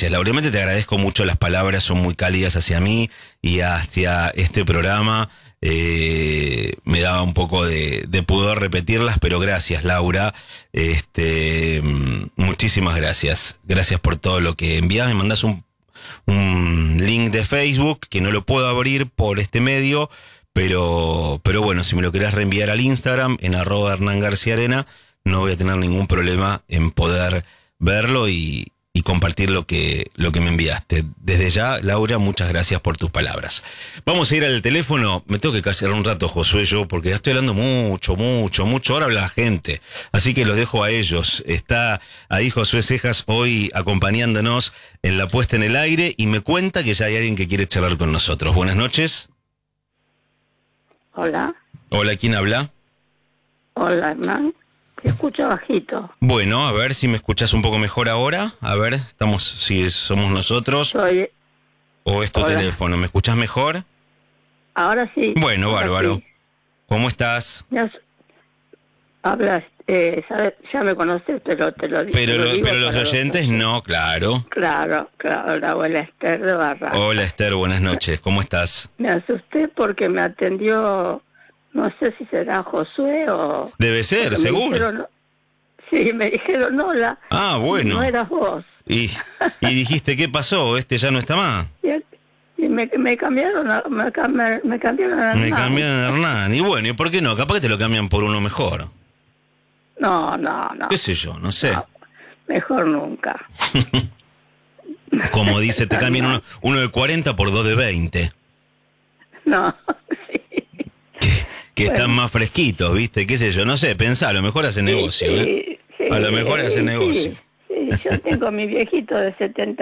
gracias, Laura. Realmente te agradezco mucho, las palabras son muy cálidas hacia mí y hacia este programa. Me daba un poco de pudor repetirlas, pero gracias, Laura. Muchísimas gracias. Gracias por todo lo que envías. Me mandas un link de Facebook que no lo puedo abrir por este medio, pero bueno, si me lo querés reenviar al Instagram en @HernánGarcíaArena, no voy a tener ningún problema en poder verlo y compartir lo que me enviaste. Desde ya, Laura, muchas gracias por tus palabras. Vamos a ir al teléfono. Me tengo que callar un rato, Josué, yo, porque ya estoy hablando mucho. Ahora habla la gente, así que los dejo a ellos. Está ahí Josué Cejas hoy acompañándonos en la puesta en el aire y me cuenta que ya hay alguien que quiere charlar con nosotros. Buenas noches. Hola. Hola, ¿quién habla? Hola, Hernán. Te escucho bajito. Bueno, a ver si me escuchás un poco mejor ahora. A ver, si somos nosotros o es tu teléfono. ¿Me escuchás mejor? Ahora sí. Bueno, ahora bárbaro. Sí. ¿Cómo estás? Hablas, ¿sabes? Ya me conoces, pero te lo digo. Pero los oyentes no, claro. Claro, la abuela Esther de Barra. Hola Esther, buenas noches. ¿Cómo estás? Me asusté porque me atendió, no sé si será Josué o... Debe ser, seguro. Sí, me dijeron hola. Ah, bueno. No eras vos. Y dijiste, ¿qué pasó? Ya no está más. Y me cambiaron me cambiaron a Hernán. Me cambiaron a Hernán. Y bueno, ¿y por qué no? Capaz que te lo cambian por uno mejor. No. ¿Qué sé yo? No sé. No, mejor nunca. Como dice, te cambian uno de 40 por 2 de 20. No, sí. Que bueno, están más fresquitos, ¿viste? ¿Qué sé yo? No sé, pensá, a lo mejor hace negocio, ¿eh? Sí, a lo mejor hace negocio. Sí, yo tengo mi viejito de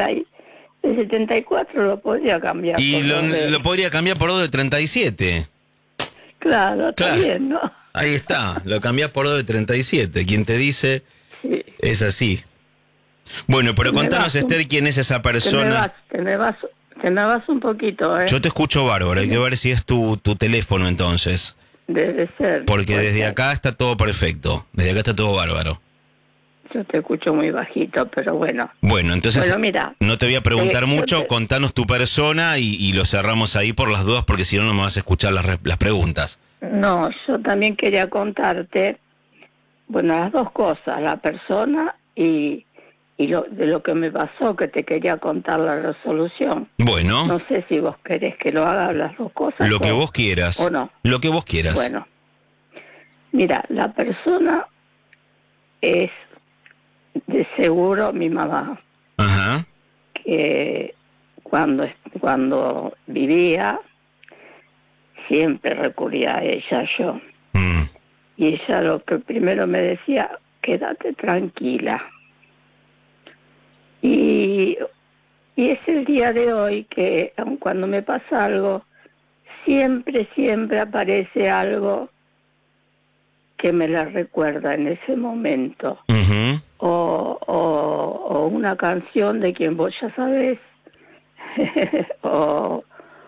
74, lo podría cambiar. Y lo podría cambiar por 2 de 37. Claro, también, ¿no? Ahí está, lo cambiás por 2 de 37. Quien te dice, es así. Bueno, pero contanos, Esther, quién es esa persona. Te me vas un poquito, ¿eh? Yo te escucho bárbaro, hay que ver si es tu teléfono entonces. Debe ser. Porque desde acá está todo perfecto, desde acá está todo bárbaro. Yo te escucho muy bajito, pero bueno. Bueno, entonces mira, no te voy a preguntar mucho, contanos tu persona y lo cerramos ahí por las dudas, porque si no, no me vas a escuchar las preguntas. No, yo también quería contarte, bueno, las dos cosas, la persona y de lo que me pasó, que te quería contar la resolución. Bueno. No sé si vos querés que lo haga las dos cosas. Lo que vos quieras. ¿O no? Lo que vos quieras. Bueno, mira, la persona es de seguro mi mamá. Ajá. Que cuando vivía, siempre recurría a ella yo. Y ella lo que primero me decía, quédate tranquila. Y es el día de hoy que, aun cuando me pasa algo, siempre aparece algo que me la recuerda en ese momento. Uh-huh. O una canción de quien vos ya sabés, o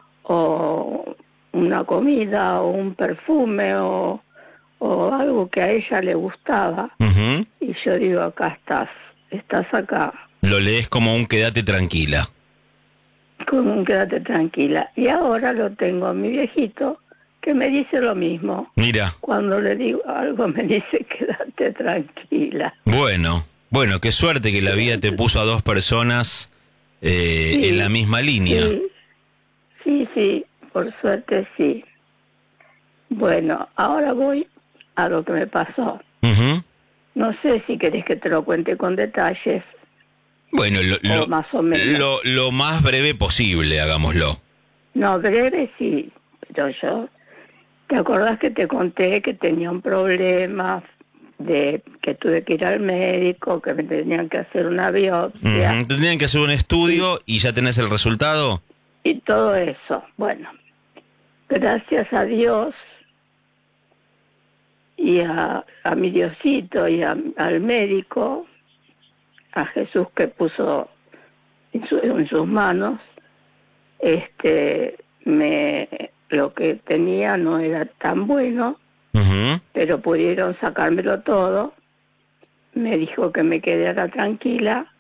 una comida, o un perfume, o algo que a ella le gustaba. Uh-huh. Y yo digo, acá estás acá. Lo lees como un quédate tranquila. Como un quédate tranquila. Y ahora lo tengo a mi viejito, que me dice lo mismo. Mira. Cuando le digo algo me dice quédate tranquila. Bueno, qué suerte que la vida te puso a dos personas en la misma línea. Sí, por suerte sí. Bueno, ahora voy a lo que me pasó. Uh-huh. No sé si querés que te lo cuente con detalles. Bueno, más o menos. Lo más breve posible, hagámoslo. No, breve sí, pero yo... ¿Te acordás que te conté que tenía un problema de que tuve que ir al médico, que me tenían que hacer una biopsia? Uh-huh. Tenían que hacer un estudio y ya tenés el resultado. Y todo eso. Bueno, gracias a Dios y a mi Diosito y al médico, a Jesús que puso en sus manos, lo que tenía no era tan bueno, uh-huh, pero pudieron sacármelo todo. Me dijo que me quedara tranquila